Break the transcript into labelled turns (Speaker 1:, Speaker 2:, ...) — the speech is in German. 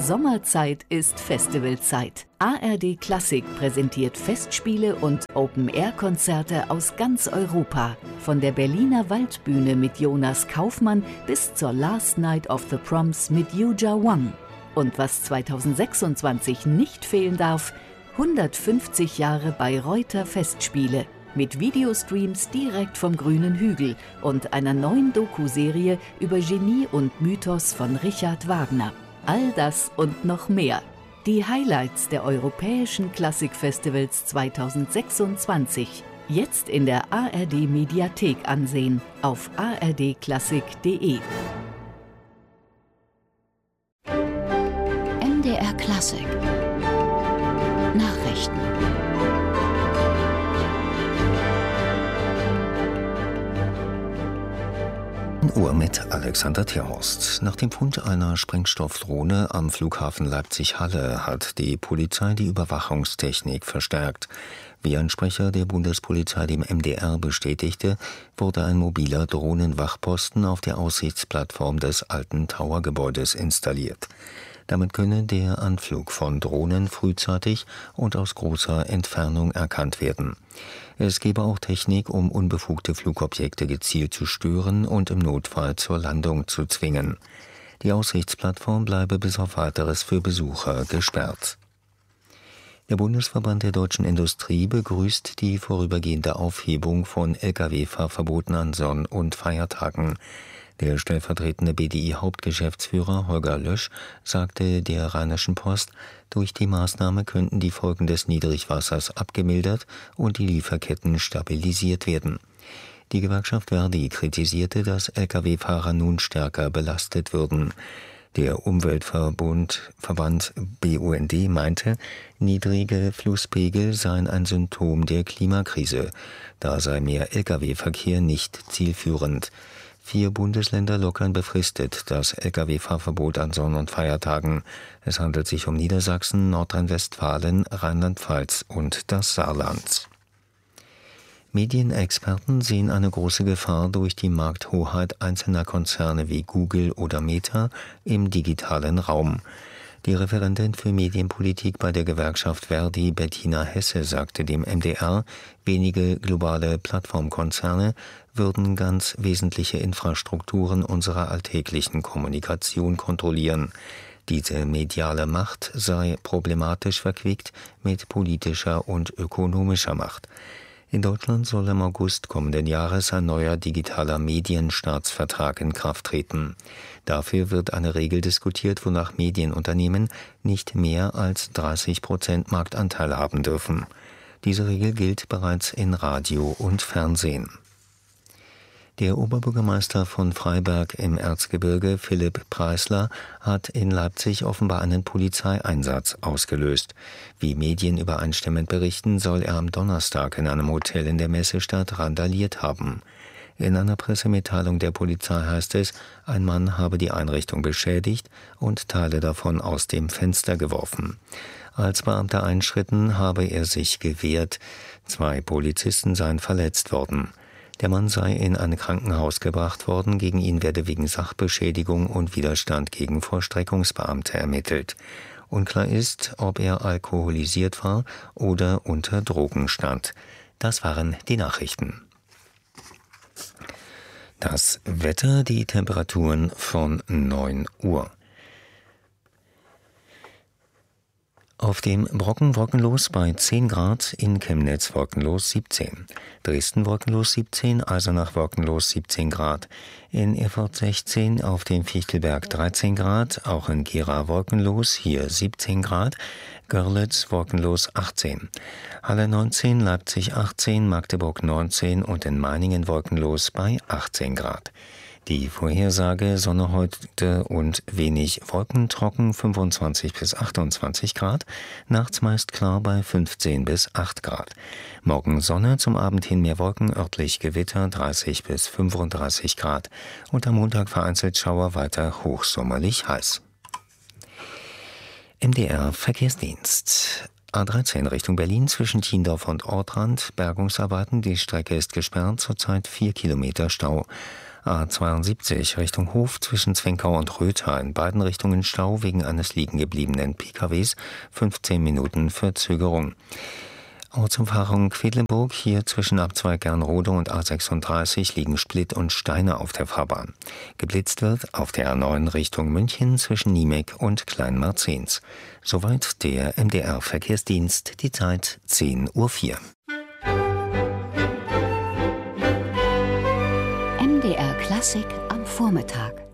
Speaker 1: Sommerzeit ist Festivalzeit. ARD Klassik präsentiert Festspiele und Open-Air-Konzerte aus ganz Europa. Von der Berliner Waldbühne mit Jonas Kaufmann bis zur Last Night of the Proms mit Yuja Wang. Und was 2026 nicht fehlen darf, 150 Jahre Bayreuther Festspiele. Mit Videostreams direkt vom grünen Hügel und einer neuen Doku-Serie über Genie und Mythos von Richard Wagner. All das und noch mehr. Die Highlights der Europäischen Klassikfestivals 2026. Jetzt in der ARD Mediathek ansehen auf ardklassik.de.
Speaker 2: MDR Klassik Nachrichten.
Speaker 3: Uhr mit Alexander Tierhorst. Nach dem Fund einer Sprengstoffdrohne am Flughafen Leipzig-Halle hat die Polizei die Überwachungstechnik verstärkt. Wie ein Sprecher der Bundespolizei dem MDR bestätigte, wurde ein mobiler Drohnenwachposten auf der Aussichtsplattform des alten Towergebäudes installiert. Damit könne der Anflug von Drohnen frühzeitig und aus großer Entfernung erkannt werden. Es gebe auch Technik, um unbefugte Flugobjekte gezielt zu stören und im Notfall zur Landung zu zwingen. Die Aussichtsplattform bleibe bis auf Weiteres für Besucher gesperrt. Der Bundesverband der deutschen Industrie begrüßt die vorübergehende Aufhebung von Lkw-Fahrverboten an Sonn- und Feiertagen. Der stellvertretende BDI-Hauptgeschäftsführer Holger Lösch sagte der Rheinischen Post, durch die Maßnahme könnten die Folgen des Niedrigwassers abgemildert und die Lieferketten stabilisiert werden. Die Gewerkschaft ver.di kritisierte, dass Lkw-Fahrer nun stärker belastet würden. Der Umweltverband BUND meinte, niedrige Flusspegel seien ein Symptom der Klimakrise. Da sei mehr Lkw-Verkehr nicht zielführend. 4 Bundesländer lockern befristet das Lkw-Fahrverbot an Sonn- und Feiertagen. Es handelt sich um Niedersachsen, Nordrhein-Westfalen, Rheinland-Pfalz und das Saarland. Medienexperten sehen eine große Gefahr durch die Markthoheit einzelner Konzerne wie Google oder Meta im digitalen Raum. Die Referentin für Medienpolitik bei der Gewerkschaft ver.di, Bettina Hesse, sagte dem MDR, wenige globale Plattformkonzerne würden ganz wesentliche Infrastrukturen unserer alltäglichen Kommunikation kontrollieren. Diese mediale Macht sei problematisch verquickt mit politischer und ökonomischer Macht. In Deutschland soll im August kommenden Jahres ein neuer digitaler Medienstaatsvertrag in Kraft treten. Dafür wird eine Regel diskutiert, wonach Medienunternehmen nicht mehr als 30% Marktanteil haben dürfen. Diese Regel gilt bereits in Radio und Fernsehen. Der Oberbürgermeister von Freiberg im Erzgebirge, Philipp Preisler, hat in Leipzig offenbar einen Polizeieinsatz ausgelöst. Wie Medien übereinstimmend berichten, soll er am Donnerstag in einem Hotel in der Messestadt randaliert haben. In einer Pressemitteilung der Polizei heißt es, ein Mann habe die Einrichtung beschädigt und Teile davon aus dem Fenster geworfen. Als Beamte einschritten, habe er sich gewehrt. 2 Polizisten seien verletzt worden. Der Mann sei in ein Krankenhaus gebracht worden, gegen ihn werde wegen Sachbeschädigung und Widerstand gegen Vollstreckungsbeamte ermittelt. Unklar ist, ob er alkoholisiert war oder unter Drogen stand. Das waren die Nachrichten. Das Wetter, die Temperaturen von 9 Uhr. Auf dem Brocken wolkenlos bei 10 Grad, in Chemnitz wolkenlos 17. Dresden wolkenlos 17, Eisenach wolkenlos 17 Grad. In Erfurt 16, auf dem Fichtelberg 13 Grad, auch in Gera wolkenlos, hier 17 Grad. Görlitz wolkenlos 18. Halle 19, Leipzig 18, Magdeburg 19 und in Meiningen wolkenlos bei 18 Grad. Die Vorhersage: Sonne heute und wenig Wolken, trocken 25 bis 28 Grad, nachts meist klar bei 15 bis 8 Grad. Morgen Sonne, zum Abend hin mehr Wolken, örtlich Gewitter 30 bis 35 Grad und am Montag vereinzelt Schauer, weiter hochsommerlich heiß. MDR Verkehrsdienst. A13 Richtung Berlin zwischen Tiendorf und Ortrand, Bergungsarbeiten, die Strecke ist gesperrt, zurzeit 4 Kilometer Stau. A72 Richtung Hof zwischen Zwickau und Rötha in beiden Richtungen Stau wegen eines liegengebliebenen PKWs, 15 Minuten Verzögerung. Ortsumfahrung Quedlinburg, hier zwischen Abzweig Gernrode und A36 liegen Split und Steine auf der Fahrbahn. Geblitzt wird auf der A9 Richtung München zwischen Niemek und Kleinmarzens. Soweit der MDR-Verkehrsdienst, die Zeit 10:04 Uhr.
Speaker 1: MDR Klassik am Vormittag.